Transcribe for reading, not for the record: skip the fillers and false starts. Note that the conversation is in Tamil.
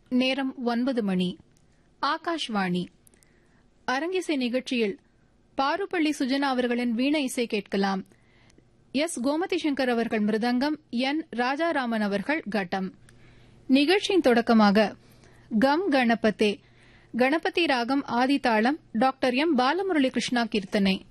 நேரம் 9 மணி. ஆகாஷ்வாணி. அரங்கிசை நிகழ்ச்சியில் பாருப்பள்ளி சுஜனா அவர்களின் வீணை இசை கேட்கலாம். எஸ். கோமதி சங்கர் அவர்கள் மிருதங்கம், என். ராஜாராமன் அவர்கள் கட்டம். நிகழ்ச்சியின் தொடக்கமாக கம் கணபதே, கணபதி ராகம் ஆதிதாளம், டாக்டர் எம். பாலமுரளி கிருஷ்ணா கீர்த்தனை.